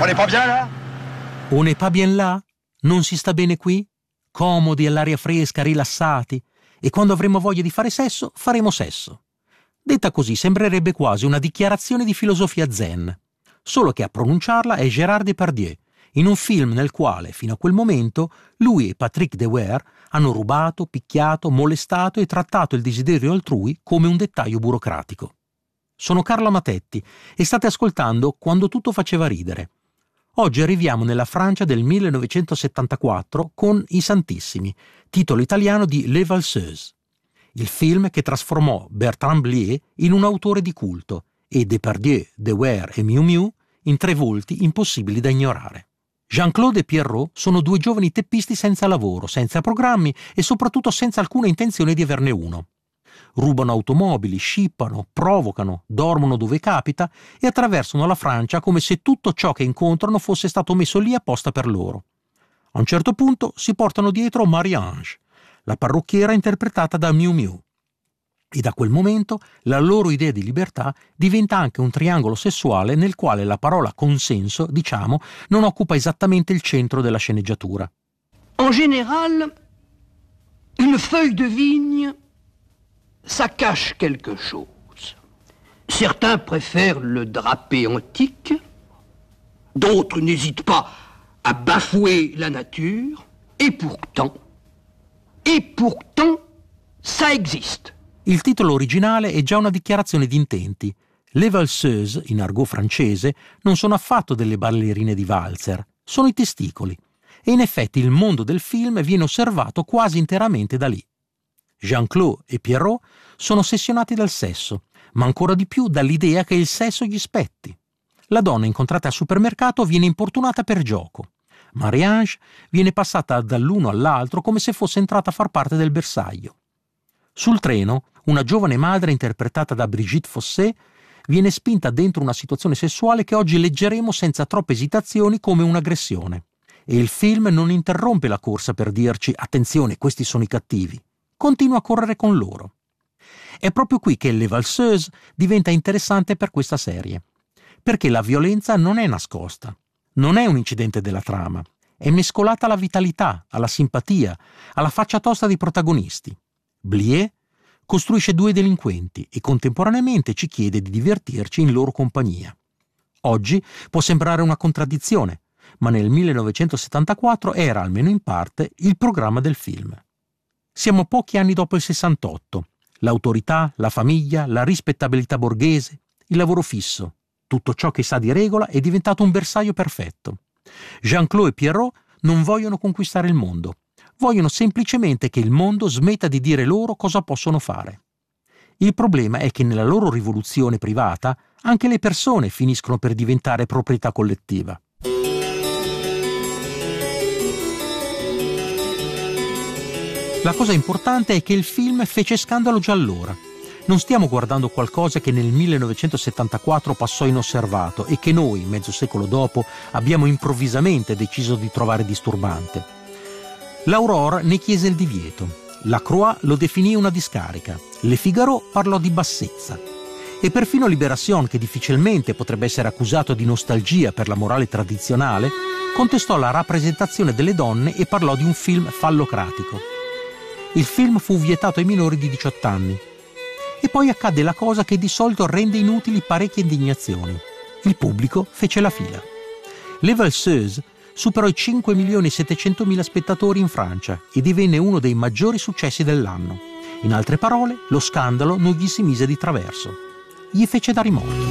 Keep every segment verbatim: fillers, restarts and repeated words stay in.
On n'est pas bien là? On n'est pas bien là? Non si sta bene qui? Comodi all'aria fresca, rilassati, e quando avremo voglia di fare sesso, faremo sesso. Detta così sembrerebbe quasi una dichiarazione di filosofia zen, solo che a pronunciarla è Gérard Depardieu, in un film nel quale, fino a quel momento, lui e Patrick Devers hanno rubato, picchiato, molestato e trattato il desiderio altrui come un dettaglio burocratico. Sono Carlo Matetti e state ascoltando Quando tutto faceva ridere. Oggi arriviamo nella Francia del millenovecentosettantaquattro con I Santissimi, titolo italiano di Les Valseuses, il film che trasformò Bertrand Blier in un autore di culto e Depardieu, Devers e Miu Miu in tre volti impossibili da ignorare. Jean-Claude e Pierrot sono due giovani teppisti senza lavoro, senza programmi e soprattutto senza alcuna intenzione di averne uno. Rubano automobili, scippano, provocano, dormono dove capita e attraversano la Francia come se tutto ciò che incontrano fosse stato messo lì apposta per loro. A un certo punto si portano dietro Marie-Ange, la parrucchiera interpretata da Miu Miu. E da quel momento la loro idea di libertà diventa anche un triangolo sessuale nel quale la parola consenso, diciamo, non occupa esattamente il centro della sceneggiatura. En général, une feuille de vigne, ça cache quelque chose. Certains préfèrent le drapé antique, d'autres n'hésitent pas à bafouer la nature, et pourtant, et pourtant, ça existe. Il titolo originale è già una dichiarazione di intenti. Les valseuses, in argot francese, non sono affatto delle ballerine di valzer, sono i testicoli. E in effetti il mondo del film viene osservato quasi interamente da lì. Jean-Claude e Pierrot sono ossessionati dal sesso, ma ancora di più dall'idea che il sesso gli spetti. La donna incontrata al supermercato viene importunata per gioco. Marie-Ange viene passata dall'uno all'altro come se fosse entrata a far parte del bersaglio. Sul treno, una giovane madre interpretata da Brigitte Fossé viene spinta dentro una situazione sessuale che oggi leggeremo senza troppe esitazioni come un'aggressione. E il film non interrompe la corsa per dirci «attenzione, questi sono i cattivi». Continua a correre con loro. È proprio qui che Les Valseuses diventa interessante per questa serie, perché la violenza non è nascosta, non è un incidente della trama, è mescolata alla vitalità, alla simpatia, alla faccia tosta dei protagonisti. Blier costruisce due delinquenti e contemporaneamente ci chiede di divertirci in loro compagnia. Oggi può sembrare una contraddizione, ma nel millenovecentosettantaquattro era, almeno in parte, il programma del film. Siamo pochi anni dopo il sessantotto. L'autorità, la famiglia, la rispettabilità borghese, il lavoro fisso, tutto ciò che sa di regola è diventato un bersaglio perfetto. Jean-Claude e Pierrot non vogliono conquistare il mondo, vogliono semplicemente che il mondo smetta di dire loro cosa possono fare. Il problema è che nella loro rivoluzione privata anche le persone finiscono per diventare proprietà collettiva. La cosa importante è che il film fece scandalo già allora. Non stiamo guardando qualcosa che nel millenovecentosettantaquattro passò inosservato e che noi, mezzo secolo dopo, abbiamo improvvisamente deciso di trovare disturbante. L'Aurore ne chiese il divieto, la Croix lo definì una discarica, Le Figaro parlò di bassezza. E perfino Libération, che difficilmente potrebbe essere accusato di nostalgia per la morale tradizionale, contestò la rappresentazione delle donne e parlò di un film fallocratico. Il film fu vietato ai minori di diciotto anni. E poi accadde la cosa che di solito rende inutili parecchie indignazioni. Il pubblico fece la fila. Les Valseuses superò i cinque milioni e settecentomila spettatori in Francia e divenne uno dei maggiori successi dell'anno. In altre parole, lo scandalo non gli si mise di traverso. Gli fece da rimorchio.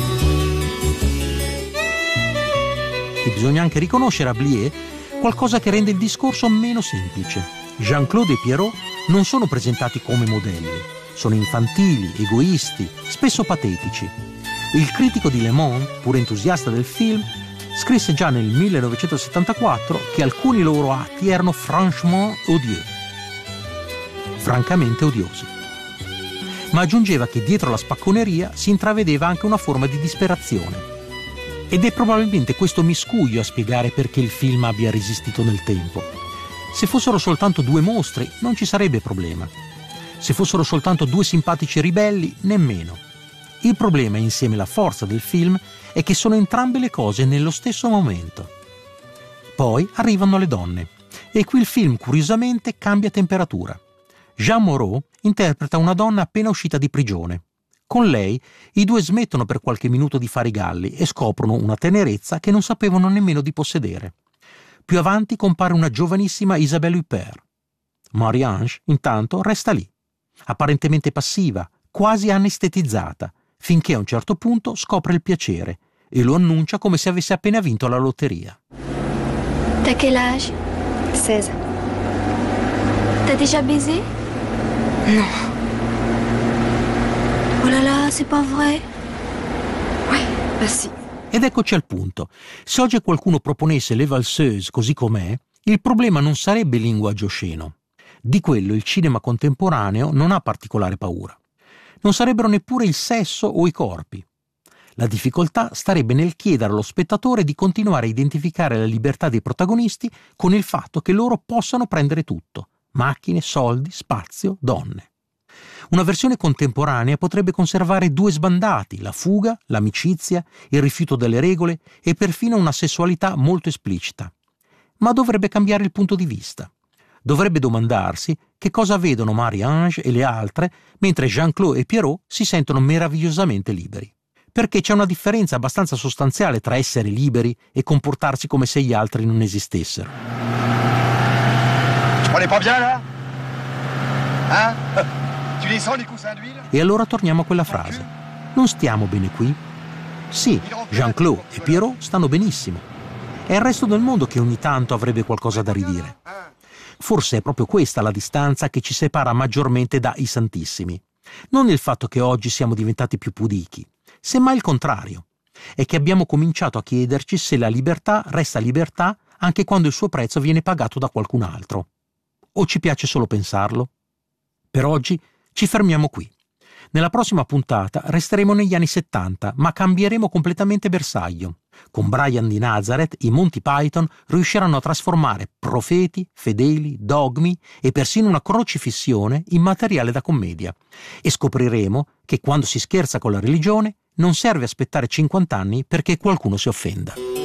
E bisogna anche riconoscere a Blier qualcosa che rende il discorso meno semplice. Jean-Claude e Pierrot non sono presentati come modelli, sono infantili, egoisti, spesso patetici. Il critico di Le Monde, pur entusiasta del film, scrisse già nel millenovecentosettantaquattro che alcuni loro atti erano franchement odieux, francamente odiosi. Ma aggiungeva che dietro la spacconeria si intravedeva anche una forma di disperazione. Ed è probabilmente questo miscuglio a spiegare perché il film abbia resistito nel tempo. Se fossero soltanto due mostri, non ci sarebbe problema. Se fossero soltanto due simpatici ribelli, nemmeno. Il problema, insieme alla forza del film, è che sono entrambe le cose nello stesso momento. Poi arrivano le donne, e qui il film curiosamente cambia temperatura. Jeanne Moreau interpreta una donna appena uscita di prigione. Con lei i due smettono per qualche minuto di fare i galli e scoprono una tenerezza che non sapevano nemmeno di possedere. Più avanti compare una giovanissima Isabelle Huppert. Marie-Ange, intanto, resta lì, apparentemente passiva, quasi anestetizzata, finché a un certo punto scopre il piacere e lo annuncia come se avesse appena vinto la lotteria. T'as quel âge? seize. T'as déjà baisé? Non. Oh là là, c'est pas vrai? Oui, bah si. Ed eccoci al punto. Se oggi qualcuno proponesse Le Valseuse così com'è, il problema non sarebbe il linguaggio osceno. Di quello il cinema contemporaneo non ha particolare paura. Non sarebbero neppure il sesso o i corpi. La difficoltà starebbe nel chiedere allo spettatore di continuare a identificare la libertà dei protagonisti con il fatto che loro possano prendere tutto: macchine, soldi, spazio, donne. Una versione contemporanea potrebbe conservare due sbandati: la fuga, l'amicizia, il rifiuto delle regole e perfino una sessualità molto esplicita. Ma dovrebbe cambiare il punto di vista. Dovrebbe domandarsi che cosa vedono Marie-Ange e le altre mentre Jean-Claude e Pierrot si sentono meravigliosamente liberi. Perché c'è una differenza abbastanza sostanziale tra essere liberi e comportarsi come se gli altri non esistessero. On n'est pas bien là? Hein? Tu les sens les coussins d'huile? E allora torniamo a quella frase. Non stiamo bene qui? Sì, Jean-Claude e Pierrot stanno benissimo. È il resto del mondo che ogni tanto avrebbe qualcosa da ridire. Forse è proprio questa la distanza che ci separa maggiormente da I Santissimi. Non il fatto che oggi siamo diventati più pudichi, semmai il contrario. È che abbiamo cominciato a chiederci se la libertà resta libertà anche quando il suo prezzo viene pagato da qualcun altro. O ci piace solo pensarlo? Per oggi ci fermiamo qui. Nella prossima puntata resteremo negli anni settanta, ma cambieremo completamente bersaglio. Con Brian di Nazareth i Monty Python riusciranno a trasformare profeti, fedeli, dogmi e persino una crocifissione in materiale da commedia. E scopriremo che quando si scherza con la religione non serve aspettare cinquanta anni perché qualcuno si offenda.